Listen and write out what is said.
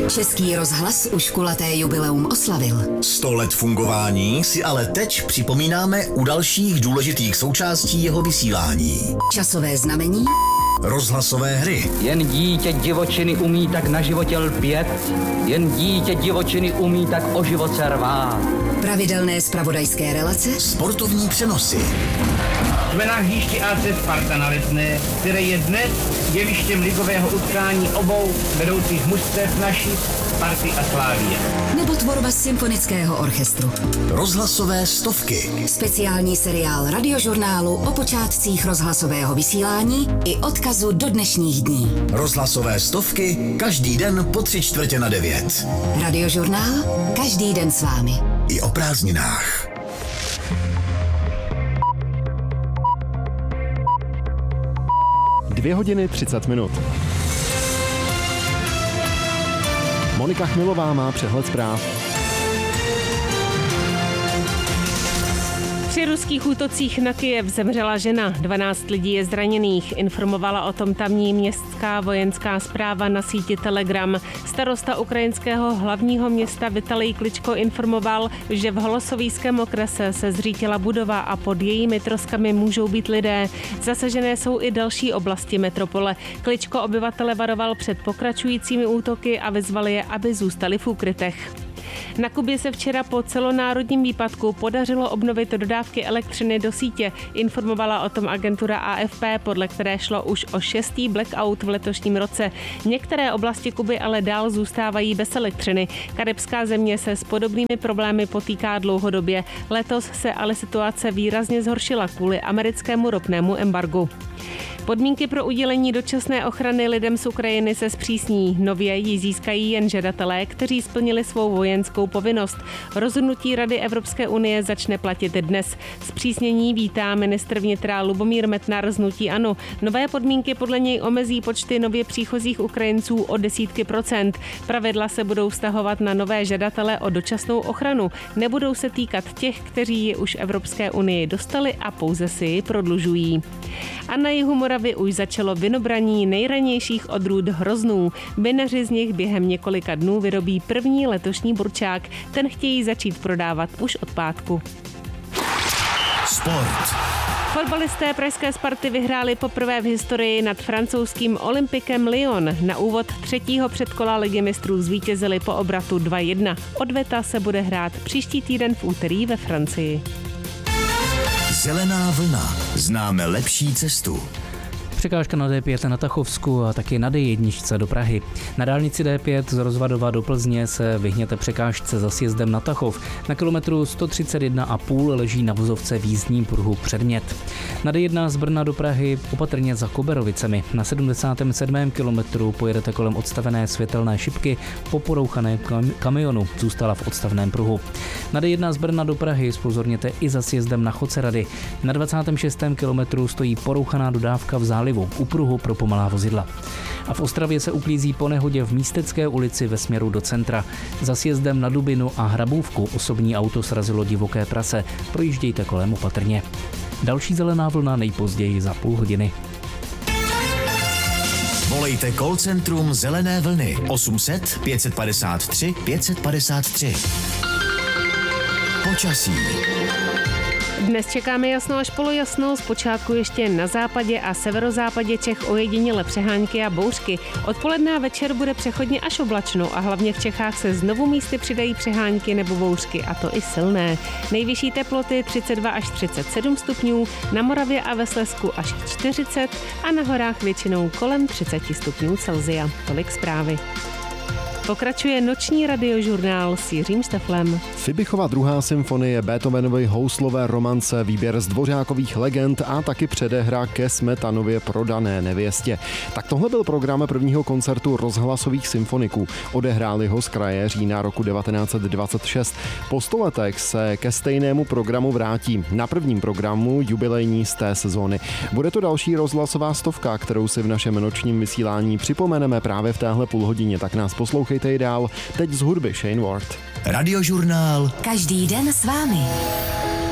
Český rozhlas už kulaté jubileum oslavil. 100 let fungování si ale teď připomínáme u dalších důležitých součástí jeho vysílání. Časové znamení, rozhlasové hry. Jen dítě divočiny umí tak na životě lpět, jen dítě divočiny umí tak o život se rvát. pravidelné zpravodajské relace, Sportovní přenosy. Jsme na hřišti AC Sparta na Letné, které je dnes jevištěm ligového utkání obou vedoucích mužstev naší Sparty a Slávie. nebo tvorba symfonického orchestru. Rozhlasové stovky. Speciální seriál radiožurnálu o počátcích rozhlasového vysílání i odkazu do dnešních dní. Rozhlasové stovky každý den po 8:45. Radiožurnál každý den s vámi. I o prázdninách. Dvě hodiny 30 minut. Monika Chmilová má přehled zpráv. Při ruských útocích na Kyjev zemřela žena, 12 lidí je zraněných, informovala o tom tamní městská vojenská správa na síti Telegram. Starosta ukrajinského hlavního města Vitalij Kličko informoval, že v Holosovíském okrese se zřítila budova a pod jejími troskami můžou být lidé. Zasažené jsou i další oblasti metropole. Kličko obyvatele varoval před pokračujícími útoky a vyzval je, aby zůstali v úkrytech. Na Kubě se včera po celonárodním výpadku podařilo obnovit dodávky elektřiny do sítě, informovala o tom agentura AFP, podle které šlo už o 6. blackout v letošním roce. Některé oblasti Kuby ale dál zůstávají bez elektřiny. Karibská země se s podobnými problémy potýká dlouhodobě. Letos se ale situace výrazně zhoršila kvůli americkému ropnému embargu. Podmínky pro udělení dočasné ochrany lidem z Ukrajiny se zpřísní. Nově ji získají jen žadatelé, kteří splnili svou vojenskou povinnost. Rozhodnutí Rady Evropské unie začne platit dnes. Zpřísnění vítá ministr vnitra Lubomír Metnar z hnutí ANO. Nové podmínky podle něj omezí počty nově příchozích Ukrajinců o desítky procent. Pravidla se budou vztahovat na nové žadatele o dočasnou ochranu. Nebudou se týkat těch, kteří ji už Evropské unii dostali a pouze si ji prodlužují. A na jihu Moravy už začalo vynobraní nejranějších odrůd hroznů. Vinaři z nich během několika dnů vyrobí první letošní burčák. Ten chtějí začít prodávat už od pátku. Sport. Fotbalisté pražské Sparty vyhráli poprvé v historii nad francouzským Olympikem Lyon. Na úvod třetího předkola Ligy mistrů zvítězili po obratu 2-1. Odveta se bude hrát příští týden v úterý ve Francii. Zelená vlna. Známe lepší cestu. Překážka na D5 na Tachovsku a taky na D1 do Prahy. Na dálnici D5 z Rozvadova do Plzně se vyhněte překážce za sjezdem na Tachov. Na kilometru 131,5 leží na vozovce v jízdním pruhu předmět. Na D1 z Brna do Prahy opatrně za Koberovicemi. Na 77. kilometru pojedete kolem odstavené světelné šipky po porouchané kamionu. Zůstala v odstavném pruhu. Na D1 z Brna do Prahy zpozorněte i za sjezdem na Chocerady. Na 26. kilometru stojí porouchaná dodávka v zálivu u pruhu pro pomalá vozidla. A v Ostravě se uklízí po nehodě v Místecké ulici ve směru do centra. Za sjezdem na Dubinu a Hrabůvku osobní auto srazilo divoké prase. Projíždějte kolem opatrně. Další zelená vlna nejpozději za půl hodiny. Volejte call centrum Zelené vlny 800 553 553. Počasí. Dnes čekáme jasno až polojasno, zpočátku ještě na západě a severozápadě Čech ojediněle přehánky a bouřky. Odpoledne a večer bude přechodně až oblačno a hlavně v Čechách se znovu místy přidají přehánky nebo bouřky, a to i silné. Nejvyšší teploty 32 až 37 stupňů, na Moravě a ve Slezsku až 40 a na horách většinou kolem 30 stupňů Celsia. Tolik zprávy. Pokračuje noční radiožurnál s Jiřím Šteflem. Fibichova 2. symfonie, Beethovenovy houslové romance, výběr z Dvořákových legend a taky předehra ke Smetanově Prodané nevěstě. Tak tohle byl program prvního koncertu rozhlasových symfoniků. Odehráli ho z kraje října roku 1926. Po 100 letech se ke stejnému programu vrátí. Na prvním programu jubilejní z té sezóny. Bude to další rozhlasová stovka, kterou si v našem nočním vysílání připomeneme právě v téhle půlhodině, tak nás poslouchejte i dál. Teď z hudby Shane Ward. Radiožurnál. Každý den s vámi.